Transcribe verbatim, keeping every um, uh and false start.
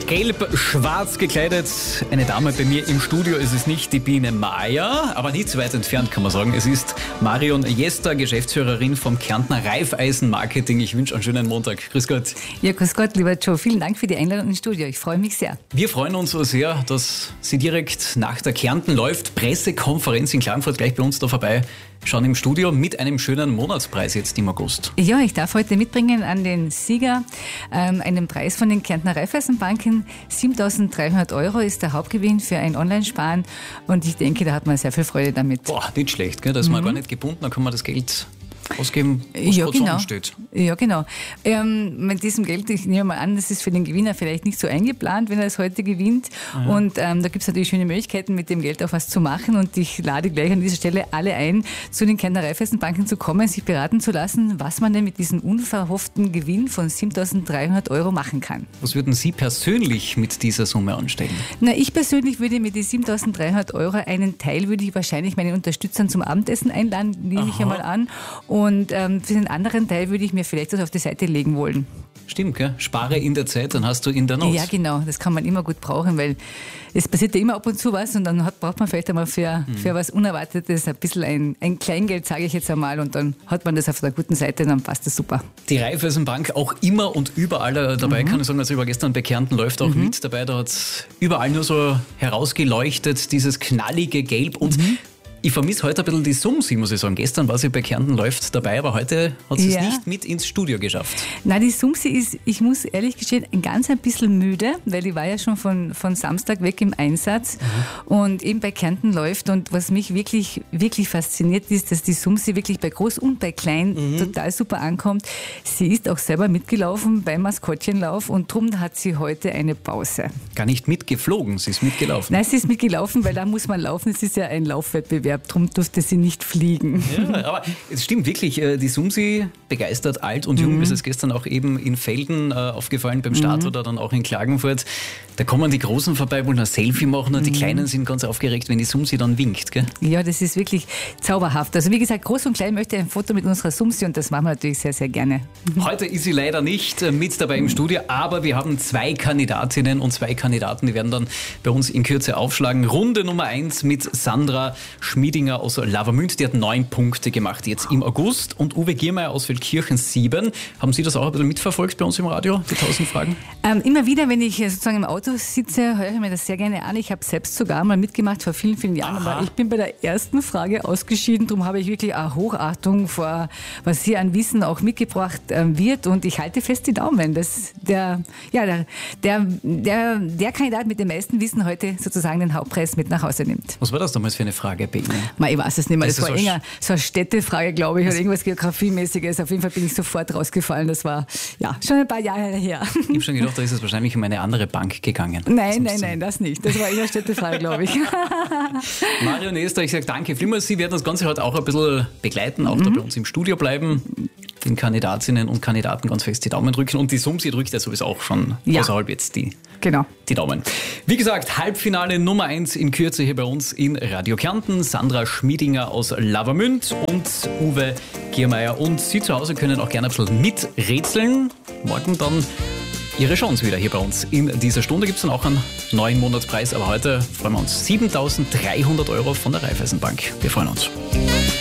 Gelb-schwarz gekleidet. Eine Dame bei mir im Studio. Es ist nicht die Biene Meier, aber nicht zu weit entfernt, kann man sagen. Es ist Marion Jester, Geschäftsführerin vom Kärntner Raiffeisen-Marketing. Ich wünsche einen schönen Montag. Grüß Gott. Ja, grüß Gott, lieber Joe. Vielen Dank für die Einladung ins Studio. Ich freue mich sehr. Wir freuen uns so sehr, dass Sie direkt nach der Kärnten läuft Pressekonferenz in Klagenfurt gleich bei uns da vorbei schauen im Studio mit einem schönen Monatspreis jetzt im August. Ja, ich darf heute mitbringen an den Sieger ähm, einen Preis von den Kärntner Raiffeisenbanken. siebentausenddreihundert Euro ist der Hauptgewinn für ein Online-Sparen und ich denke, da hat man sehr viel Freude damit. Boah, nicht schlecht, gell? Da ist man mhm. gar nicht gebunden, da kann man das Geld ausgeben, was ja, gerade genau. steht. Ja, genau. Ähm, mit diesem Geld, ich nehme mal an, das ist für den Gewinner vielleicht nicht so eingeplant, wenn er es heute gewinnt. Mhm. Und ähm, da gibt es natürlich schöne Möglichkeiten, mit dem Geld auch was zu machen. Und ich lade gleich an dieser Stelle alle ein, zu den Kärntner Raiffeisenbanken zu kommen, sich beraten zu lassen, was man denn mit diesem unverhofften Gewinn von siebentausenddreihundert Euro machen kann. Was würden Sie persönlich mit dieser Summe anstellen? Na, ich persönlich würde mit den siebentausenddreihundert Euro einen Teil würde ich wahrscheinlich meinen Unterstützern zum Abendessen einladen, nehme Aha. ich einmal an. Und ähm, für den anderen Teil würde ich mir vielleicht das auf die Seite legen wollen. Stimmt, gell? Spare in der Zeit, dann hast du in der Not. Ja, genau. Das kann man immer gut brauchen, weil es passiert ja immer ab und zu was und dann hat, braucht man vielleicht einmal für, mhm. für was Unerwartetes ein bisschen ein, ein Kleingeld, sage ich jetzt einmal, und dann hat man das auf der guten Seite und dann passt das super. Die Raiffeisenbank auch immer und überall dabei, mhm. kann ich sagen, also ich war gestern bei Kärnten läuft auch mhm. mit dabei, da hat es überall nur so herausgeleuchtet, dieses knallige Gelb und mhm. ich vermisse heute ein bisschen die Sumsi, muss ich sagen. Gestern war sie bei Kärnten läuft dabei, aber heute hat sie ja. es nicht mit ins Studio geschafft. Nein, die Sumsi ist, ich muss ehrlich gestehen, ein ganz ein bisschen müde, weil die war ja schon von, von Samstag weg im Einsatz mhm. und eben bei Kärnten läuft. Und was mich wirklich, wirklich fasziniert ist, dass die Sumsi wirklich bei Groß und bei Klein mhm. total super ankommt. Sie ist auch selber mitgelaufen beim Maskottchenlauf und darum hat sie heute eine Pause. Gar nicht mitgeflogen, sie ist mitgelaufen. Nein, sie ist mitgelaufen, weil da muss man laufen. Es ist ja ein Laufwettbewerb. Darum durfte sie nicht fliegen. Ja, aber es stimmt wirklich, die Sumsi begeistert alt und jung. Mhm. Das ist gestern auch eben in Felden äh, aufgefallen beim Start mhm. oder dann auch in Klagenfurt. Da kommen die Großen vorbei, wollen ein Selfie machen und mhm. die Kleinen sind ganz aufgeregt, wenn die Sumsi dann winkt. Gell? Ja, das ist wirklich zauberhaft. Also wie gesagt, Groß und Klein möchte ein Foto mit unserer Sumsi und das machen wir natürlich sehr, sehr gerne. Mhm. Heute ist sie leider nicht mit dabei im Studio, aber wir haben zwei Kandidatinnen und zwei Kandidaten, die werden dann bei uns in Kürze aufschlagen. Runde Nummer eins mit Sandra Schmiedinger aus Lavamünd, die hat neun Punkte gemacht jetzt im August und Uwe Giermeier aus Feldkirchen sieben. Haben Sie das auch ein bisschen mitverfolgt bei uns im Radio, die tausend Fragen? Ähm, immer wieder, wenn ich sozusagen im Auto sitze, höre ich mir das sehr gerne an. Ich habe selbst sogar mal mitgemacht vor vielen, vielen Jahren, Aha. aber ich bin bei der ersten Frage ausgeschieden. Darum habe ich wirklich eine Hochachtung vor, was hier an Wissen auch mitgebracht ähm, wird und ich halte fest die Daumen, dass der, ja, der, der, der, der Kandidat mit dem meisten Wissen heute sozusagen den Hauptpreis mit nach Hause nimmt. Was war das damals für eine Frage bei Ihnen? Ma, ich weiß es nicht mehr. Das, das war so eher so eine Städtefrage, glaube ich, oder irgendwas Geografiemäßiges. Auf jeden Fall bin ich sofort rausgefallen. Das war ja schon ein paar Jahre her. Ich habe schon gedacht, da ist es wahrscheinlich um eine andere Bank gegangen. Nein, nein, nein, das nicht. Das war eher eine Städtefrage, glaube ich. Marion Jester, ich sage danke vielmals. Sie werden das Ganze heute auch ein bisschen begleiten, auch mhm. da bei uns im Studio bleiben. Den Kandidatinnen und Kandidaten ganz fest die Daumen drücken. Und die Sumsi drückt ja sowieso auch schon ja. außerhalb jetzt die, genau. die Daumen. Wie gesagt, Halbfinale Nummer eins in Kürze hier bei uns in Radio Kärnten. Sandra Schmiedinger aus Lavamünd und Uwe Giermeier. Und Sie zu Hause können auch gerne ein bisschen miträtseln. Morgen dann Ihre Chance wieder hier bei uns. In dieser Stunde gibt es dann auch einen neuen Monatspreis. Aber heute freuen wir uns siebentausenddreihundert Euro von der Raiffeisenbank. Wir freuen uns.